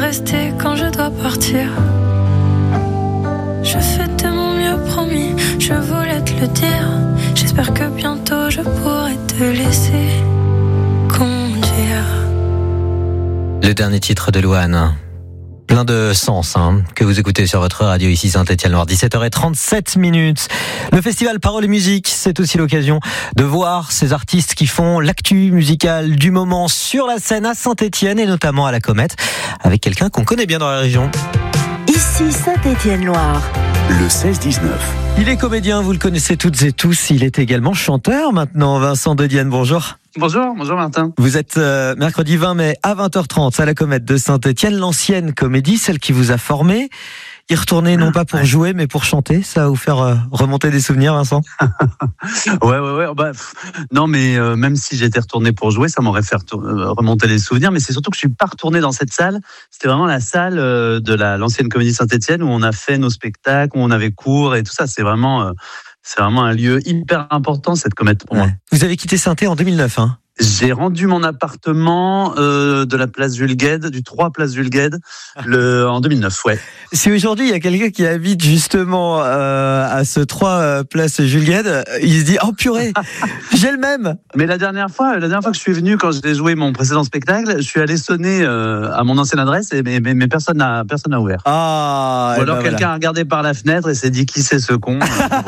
rester quand je dois partir. Je fais de mon mieux, promis, je voulais te le dire. J'espère que bientôt je pourrai te laisser conduire. Le dernier titre de Louane. Plein de sens, que vous écoutez sur votre radio ici Saint-Étienne-Loire. 17h37. Le festival Paroles et Musique, c'est aussi l'occasion de voir ces artistes qui font l'actu musicale du moment sur la scène à Saint-Étienne et notamment à la Comète, avec quelqu'un qu'on connaît bien dans la région. Ici Saint-Étienne-Loire. Le 16-19. Il est comédien, vous le connaissez toutes et tous. Il est également chanteur maintenant. Vincent De Dienne, bonjour. Bonjour Martin. Vous êtes mercredi 20 mai à 20h30 à la Comète de Saint-Étienne, l'ancienne comédie, celle qui vous a formé. Y retourner non pas pour jouer mais pour chanter, ça va vous faire remonter des souvenirs, Vincent? Ouais. Non mais même si j'étais retourné pour jouer, ça m'aurait fait remonter les souvenirs. Mais c'est surtout que je suis pas retourné dans cette salle. C'était vraiment la salle de l'ancienne comédie Saint-Étienne où on a fait nos spectacles, où on avait cours et tout ça. C'est vraiment un lieu hyper important, cette Comète pour moi. Vous avez quitté Saint-Étienne en 2009, J'ai rendu mon appartement de la place Jules Guesde, du 3 place Jules Guesde, en 2009, ouais. Si aujourd'hui il y a quelqu'un qui habite justement à ce 3 place Jules Guesde, il se dit oh purée, j'ai le même. Mais la dernière fois que je suis venu, quand j'ai joué mon précédent spectacle, je suis allé sonner à mon ancienne adresse mais personne n'a ouvert. Ah. Ou alors quelqu'un a regardé par la fenêtre et s'est dit qui c'est ce con.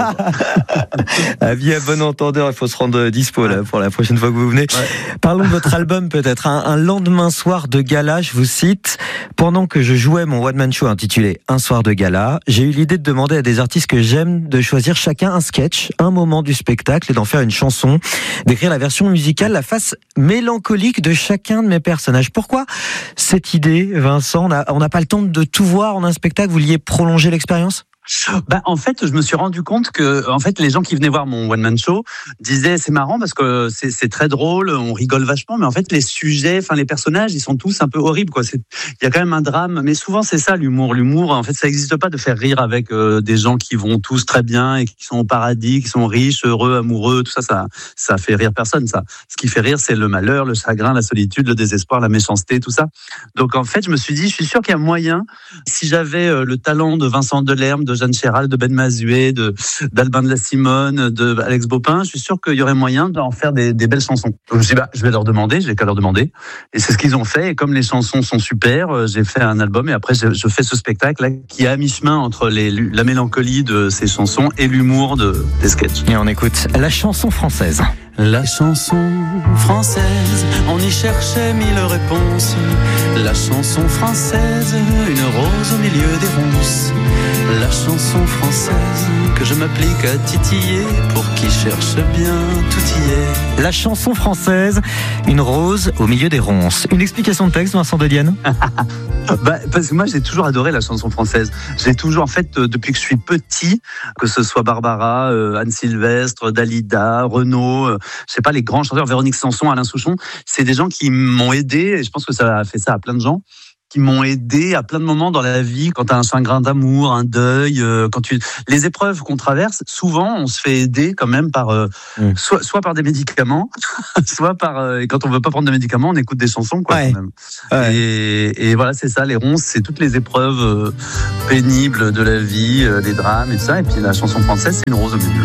Avis à bon entendeur, il faut se rendre dispo là pour la prochaine fois que vous venez. Ouais. Parlons de votre album peut-être. Un lendemain soir de gala, je vous cite. Pendant que je jouais mon one-man show intitulé Un soir de gala, j'ai eu l'idée de demander à des artistes que j'aime de choisir chacun un sketch, un moment du spectacle et d'en faire une chanson, d'écrire la version musicale, la face mélancolique de chacun de mes personnages. Pourquoi cette idée, Vincent? On n'a pas le temps de tout voir en un spectacle, vous vouliez prolonger l'expérience? En fait, je me suis rendu compte que, les gens qui venaient voir mon one man show disaient c'est marrant parce que c'est très drôle, on rigole vachement, mais en fait les sujets, les personnages, ils sont tous un peu horribles, quoi. Il y a quand même un drame, mais souvent c'est ça l'humour. L'humour, en fait, ça n'existe pas de faire rire avec des gens qui vont tous très bien et qui sont au paradis, qui sont riches, heureux, amoureux, tout ça, ça fait rire personne. Ça, ce qui fait rire, c'est le malheur, le chagrin, la solitude, le désespoir, la méchanceté, tout ça. Donc en fait, je me suis dit, je suis sûr qu'il y a moyen, si j'avais le talent de Vincent Delerme, de Jeanne Chéral, de Ben Mazué, d'Albin de la Simone, de Alex Baupin, je suis sûr qu'il y aurait moyen d'en faire des belles chansons. Donc je me suis dit, je vais leur demander, j'ai qu'à leur demander. Et c'est ce qu'ils ont fait. Et comme les chansons sont super, j'ai fait un album et après je fais ce spectacle là, qui est à mi-chemin entre la mélancolie de ces chansons et l'humour des sketchs. Et on écoute la chanson française. La chanson française, on y cherchait mille réponses. La chanson française, une rose au milieu des ronces. La chanson française, que je m'applique à titiller. Pour qui cherche bien, tout y est. La chanson française, une rose au milieu des ronces. Une explication de texte, Vincent De Dienne? Parce que moi j'ai toujours adoré la chanson française. J'ai toujours, en fait, depuis que je suis petit, que ce soit Barbara, Anne Sylvestre, Dalida, Renaud, je sais pas, les grands chanteurs, Véronique Sanson, Alain Souchon, c'est des gens qui m'ont aidé, et je pense que ça a fait ça à plein de gens, qui m'ont aidé à plein de moments dans la vie, quand tu as un chagrin d'amour, un deuil, les épreuves qu'on traverse, souvent on se fait aider quand même par soit par des médicaments, soit par et quand on veut pas prendre de médicaments, on écoute des chansons, quoi. Ouais. Quand même. Ouais. Et voilà, c'est ça, les ronces, c'est toutes les épreuves pénibles de la vie, les drames et tout ça, et puis la chanson française, c'est une rose au milieu.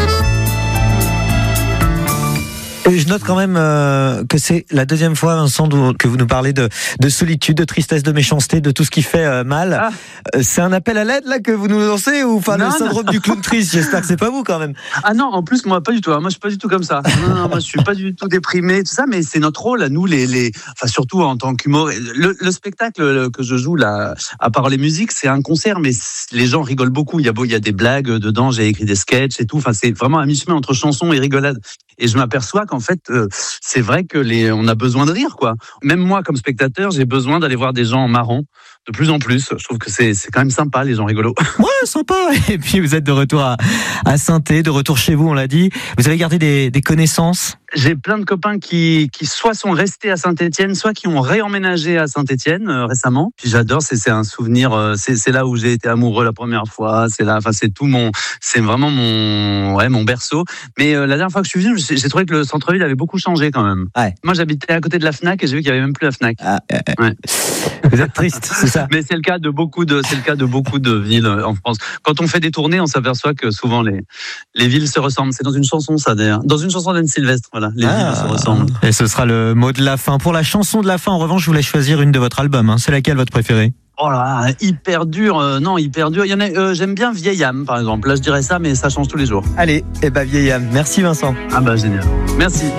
Je note quand même que c'est la deuxième fois, Vincent, que vous nous parlez de solitude, de tristesse, de méchanceté, de tout ce qui fait mal. Ah. C'est un appel à l'aide là que vous nous lancez, ou le syndrome du clown triste? J'espère que c'est pas vous quand même. Ah non, en plus moi pas du tout. Moi je suis pas du tout comme ça. Non, moi je suis pas du tout déprimé, tout ça. Mais c'est notre rôle à nous, surtout en tant qu'humoriste. Le spectacle que je joue là, à Paroles et Musique, c'est un concert, mais les gens rigolent beaucoup. Il y a des blagues dedans. J'ai écrit des sketchs et tout. C'est vraiment à mi-chemin entre chansons et rigolade. Et je m'aperçois qu'en fait, c'est vrai que on a besoin de rire, quoi. Même moi, comme spectateur, j'ai besoin d'aller voir des gens marrants de plus en plus. Je trouve que c'est quand même sympa, les gens rigolos. Ouais, sympa. Et puis vous êtes de retour à Saint-Étienne, de retour chez vous, on l'a dit. Vous avez gardé des connaissances? J'ai plein de copains qui soit sont restés à Saint-Étienne, soit qui ont réemménagé à Saint-Étienne récemment. Puis j'adore, c'est un souvenir. C'est là où j'ai été amoureux la première fois. C'est là, c'est vraiment mon berceau. Mais la dernière fois que je suis venu, je me j'ai trouvé que le centre-ville avait beaucoup changé quand même. Ouais. Moi, j'habitais à côté de la Fnac et j'ai vu qu'il y avait même plus la Fnac. Ouais. Vous êtes triste, c'est ça? Mais c'est le cas de beaucoup de villes en France. Quand on fait des tournées, on s'aperçoit que souvent les villes se ressemblent. C'est dans une chanson, ça d'ailleurs. Dans une chanson d'Anne Sylvestre, voilà. Les villes se ressemblent. Et ce sera le mot de la fin. Pour la chanson de la fin, en revanche, je voulais choisir une de votre album. Hein. C'est laquelle votre préférée? Oh là, hyper dur. Non, hyper dur. Il y en a. J'aime bien Vieille âme, par exemple. Là, je dirais ça, mais ça change tous les jours. Allez, Vieille âme. Merci Vincent. Ah bah génial. Merci.